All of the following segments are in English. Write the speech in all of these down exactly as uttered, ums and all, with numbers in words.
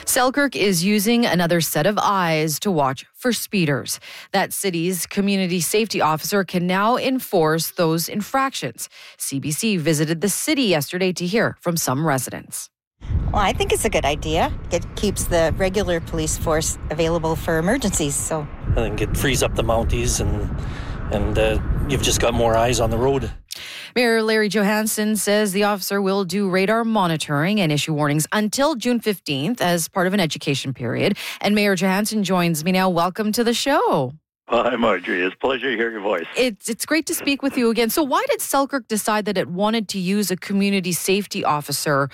Selkirk is using another set of eyes to watch for speeders. That city's community safety officer can now enforce those infractions. C B C visited the city yesterday to hear from some residents. Well, I think it's a good idea. It keeps the regular police force available for emergencies. So I think it frees up the Mounties, and and uh, you've just got more eyes on the road. Mayor Larry Johansson says the officer will do radar monitoring and issue warnings until June fifteenth as part of an education period. And Mayor Johansson joins me now. Welcome to the show. Hi, Marjorie. It's a pleasure to hear your voice. It's it's great to speak with you again. So why did Selkirk decide that it wanted to use a community safety officer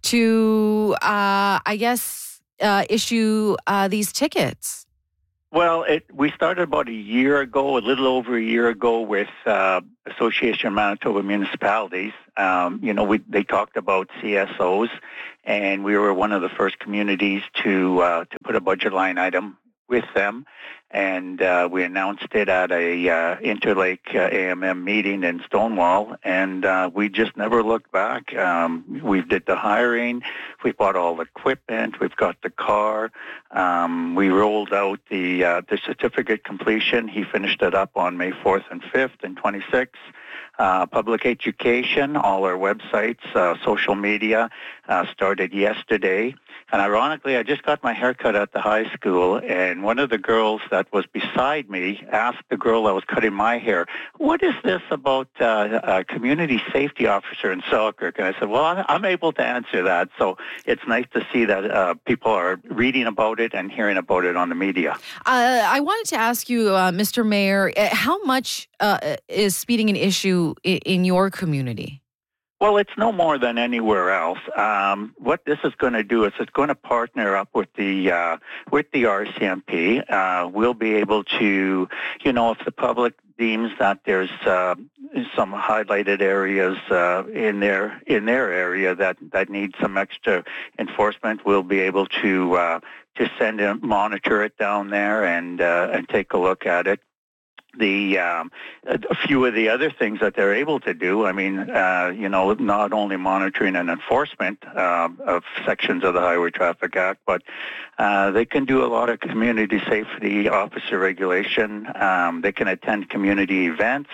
to, uh, I guess, uh, issue uh, these tickets? Well, it, we started about a year ago, a little over a year ago, with uh, Association of Manitoba Municipalities. Um, you know, we, they talked about C S Os, and we were one of the first communities to uh, to put a budget line item with them, and uh, we announced it at a uh, Interlake uh, A M M meeting in Stonewall, and uh, we just never looked back. Um, we did the hiring, we bought all the equipment, we've got the car, um, we rolled out the uh, the certificate completion. He finished it up on May fourth and fifth and twenty-sixth. Uh, public education, all our websites, uh, social media uh, started yesterday. And ironically, I just got my haircut at the high school, and one of the girls that was beside me asked the girl that was cutting my hair, "What is this about uh, a community safety officer in Selkirk?" And I said, well, I'm, I'm able to answer that. So it's nice to see that uh, people are reading about it and hearing about it on the media. Uh, I wanted to ask you, uh, Mister Mayor, how much uh, is speeding an issue in, in your community? Well, it's no more than anywhere else. Um, what this is going to do is it's going to partner up with the uh, with the R C M P. Uh, we'll be able to, you know, if the public deems that there's uh, some highlighted areas uh, in their in their area that, that need some extra enforcement, we'll be able to uh, to send and monitor it down there and uh, and take a look at it. The um, a few of the other things that they're able to do, I mean, uh, you know, not only monitoring and enforcement uh, of sections of the Highway Traffic Act, but uh, they can do a lot of community safety officer regulation. Um, they can attend community events,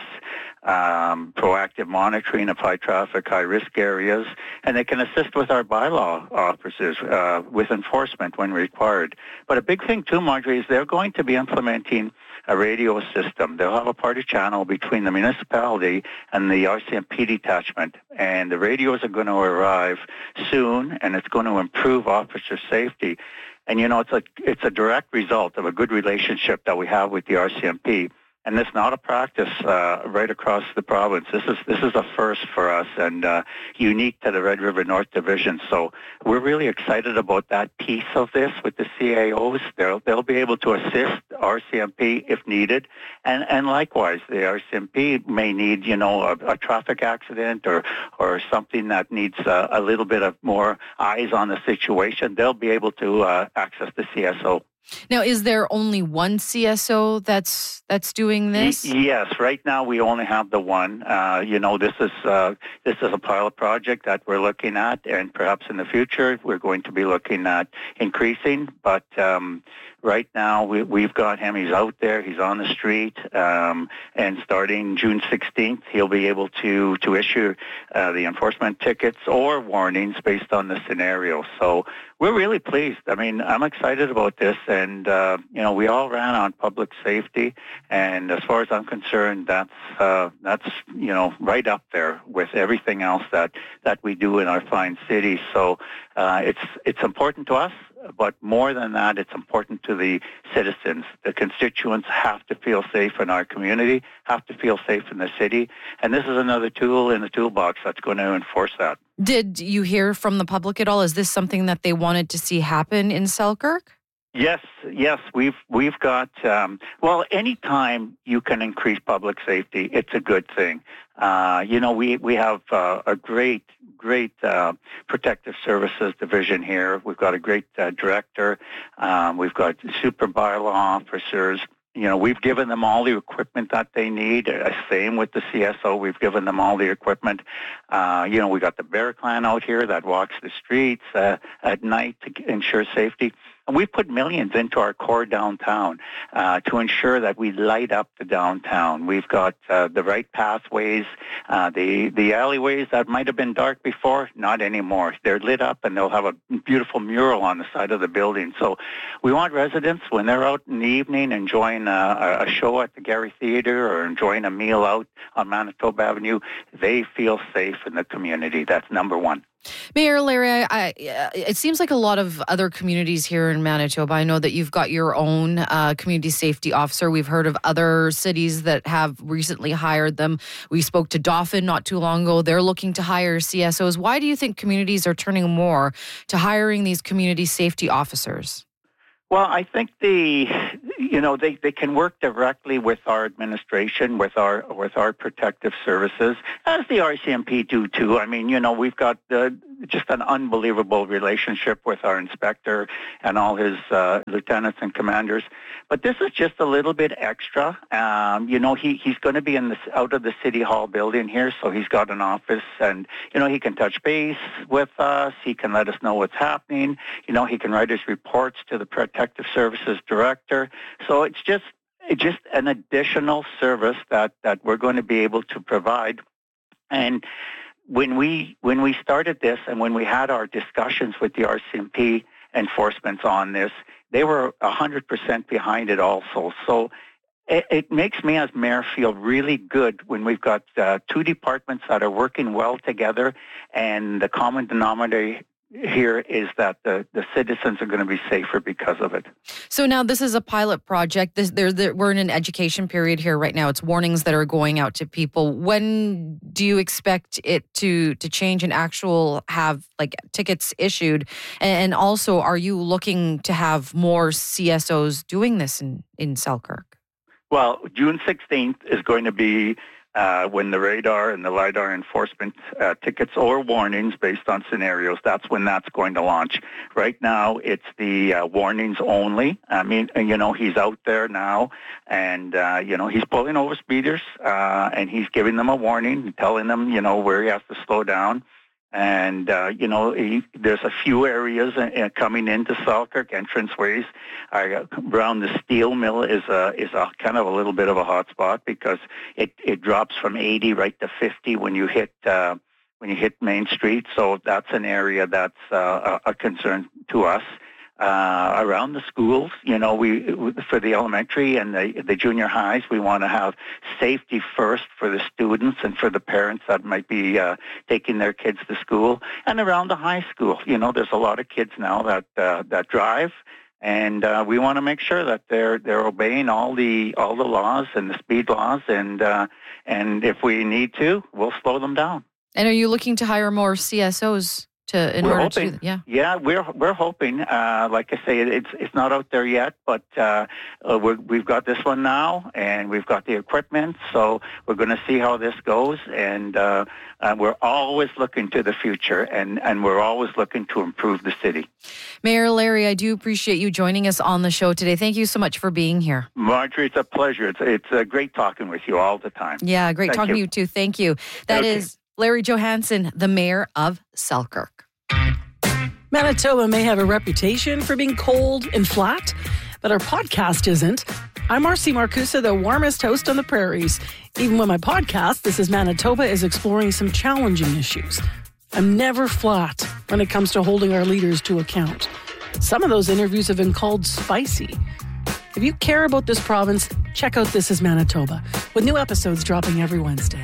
um, proactive monitoring of high traffic, high risk areas, and they can assist with our bylaw officers uh, with enforcement when required. But a big thing too, Marjorie, is they're going to be implementing a radio system. They'll have a party channel between the municipality and the R C M P detachment, and the radios are going to arrive soon, and it's going to improve officer safety. And you know, it's a it's a direct result of a good relationship that we have with the R C M P. And it's not a practice uh, right across the province. This is this is a first for us and uh, unique to the Red River North Division. So we're really excited about that piece of this with the C A Os. They'll they'll be able to assist R C M P if needed, and and likewise the R C M P may need you know a, a traffic accident or or something that needs uh, a little bit of more eyes on the situation. They'll be able to uh, access the C S O. Now, is there only one C S O that's that's doing this? Y- yes, right now we only have the one. Uh, you know, this is uh, this is a pilot project that we're looking at, and perhaps in the future we're going to be looking at increasing. But um, right now we, we've got him. He's out there. He's on the street, um, and starting June sixteenth, he'll be able to to issue uh, the enforcement tickets or warnings based on the scenario. So we're really pleased. I mean, I'm excited about this. And, uh, you know, we all ran on public safety. And as far as I'm concerned, that's, uh, that's you know, right up there with everything else that, that we do in our fine city. So uh, it's, it's important to us. But more than that, it's important to the citizens. The constituents have to feel safe in our community, have to feel safe in the city. And this is another tool in the toolbox that's going to enforce that. Did you hear from the public at all? Is this something that they wanted to see happen in Selkirk? Yes, yes, we've we've got. Um, well, anytime you can increase public safety, it's a good thing. Uh, you know, we we have uh, a great great uh, protective services division here. We've got a great uh, director. Um, we've got super bylaw officers. You know, we've given them all the equipment that they need. Uh, same with the C S O. We've given them all the equipment. Uh, you know, we got the Bear Clan out here that walks the streets uh, at night to ensure safety. And we've put millions into our core downtown uh, to ensure that we light up the downtown. We've got uh, the right pathways. Uh, the, the alleyways that might have been dark before, not anymore. They're lit up, and they'll have a beautiful mural on the side of the building. So we want residents, when they're out in the evening enjoying a, a show at the Gary Theatre or enjoying a meal out on Manitoba Avenue, they feel safe in the community. That's number one. Mayor Larry, I, I, it seems like a lot of other communities here in Manitoba. I know that you've got your own uh, community safety officer. We've heard of other cities that have recently hired them. We spoke to Dauphin not too long ago. They're looking to hire C S Os. Why do you think communities are turning more to hiring these community safety officers? Well, I think the, you know, they, they can work directly with our administration, with our with our protective services, as the R C M P do too. I mean, you know, we've got uh, just an unbelievable relationship with our inspector and all his uh, lieutenants and commanders. But this is just a little bit extra. Um, you know, he, he's going to be in this out of the City Hall building here, so he's got an office, and, you know, he can touch base with us. He can let us know what's happening. You know, he can write his reports to the Protective Services Director. So it's just it's just an additional service that, that we're going to be able to provide. And when we when we started this and when we had our discussions with the R C M P enforcements on this, they were one hundred percent behind it also. So it, it makes me as mayor feel really good when we've got uh, two departments that are working well together, and the common denominator here is that the, the citizens are going to be safer because of it. So now this is a pilot project. This, there, there, we're in an education period here right now. It's warnings that are going out to people. When do you expect it to to change and actual have like tickets issued? And also, are you looking to have more C S Os doing this in, in Selkirk? Well, June sixteenth is going to be Uh, when the radar and the LiDAR enforcement uh, tickets or warnings based on scenarios, that's when that's going to launch. Right now, it's the uh, warnings only. I mean, you know, he's out there now, and, uh, you know, he's pulling over speeders, uh, and he's giving them a warning, telling them, you know, where he has to slow down. And, uh, you know, he, there's a few areas uh, coming into Selkirk, entranceways. Uh, around the steel mill is a, is a kind of a little bit of a hot spot because it, it drops from eighty right to fifty when you hit uh, when you hit Main Street. So that's an area that's uh, a, a concern to us. Uh, around the schools, you know, we for the elementary and the, the junior highs, we want to have safety first for the students and for the parents that might be uh, taking their kids to school. And around the high school, you know, there's a lot of kids now that uh, that drive, and uh, we want to make sure that they're they're obeying all the all the laws and the speed laws, and uh, and if we need to, we'll slow them down. And are you looking to hire more C S Os? To, in we're order hoping, to, yeah, yeah, we're we're hoping. Uh, like I say, it's it's not out there yet, but uh, uh, we're, we've got this one now, and we've got the equipment. So we're going to see how this goes, and uh, uh, we're always looking to the future, and, and we're always looking to improve the city. Mayor Larry, I do appreciate you joining us on the show today. Thank you so much for being here. Marjorie, it's a pleasure. It's it's uh, great talking with you all the time. Yeah, great Thank talking you. to you too. Thank you. That okay. is Larry Johansson, the mayor of Selkirk. Manitoba may have a reputation for being cold and flat, but our podcast isn't. I'm Marcy Marcusa, the warmest host on the prairies. Even when my podcast, This is Manitoba, is exploring some challenging issues. I'm never flat when it comes to holding our leaders to account. Some of those interviews have been called spicy. If you care about this province, check out This is Manitoba, with new episodes dropping every Wednesday.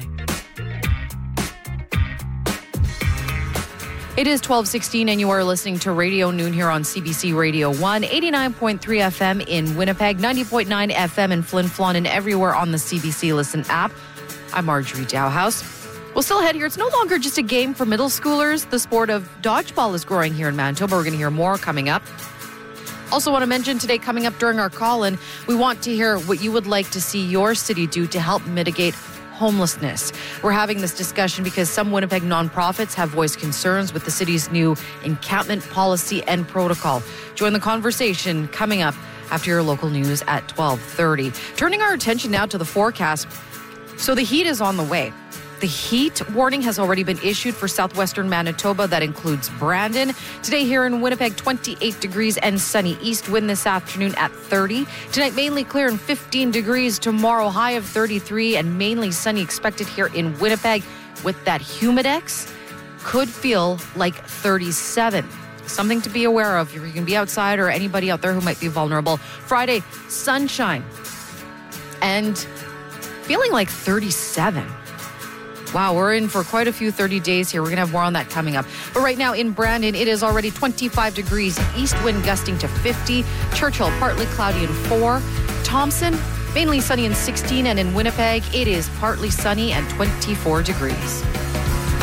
It is twelve sixteen and you are listening to Radio Noon here on C B C Radio one, eighty-nine point three F M in Winnipeg, ninety point nine F M in Flin Flon, and everywhere on the C B C Listen app. I'm Marjorie Dowhouse. We'll still ahead here. It's no longer just a game for middle schoolers. The sport of dodgeball is growing here in Manitoba. We're going to hear more coming up. Also want to mention today, coming up during our call-in, we want to hear what you would like to see your city do to help mitigate homelessness. We're having this discussion because some Winnipeg nonprofits have voiced concerns with the city's new encampment policy and protocol. Join the conversation coming up after your local news at twelve thirty. Turning our attention now to the forecast. So the heat is on the way. The heat warning has already been issued for southwestern Manitoba. That includes Brandon. Today here in Winnipeg, twenty-eight degrees and sunny. East wind this afternoon at thirty. Tonight, mainly clear and fifteen degrees. Tomorrow, high of thirty-three and mainly sunny expected here in Winnipeg. With that humidex, could feel like thirty-seven. Something to be aware of if you can be outside or anybody out there who might be vulnerable. Friday, sunshine and feeling like thirty-seven. Wow, we're in for quite a few thirty days here. We're going to have more on that coming up. But right now in Brandon, it is already twenty-five degrees. East wind gusting to fifty. Churchill, partly cloudy and four. Thompson, mainly sunny and sixteen. And in Winnipeg, it is partly sunny and twenty-four degrees.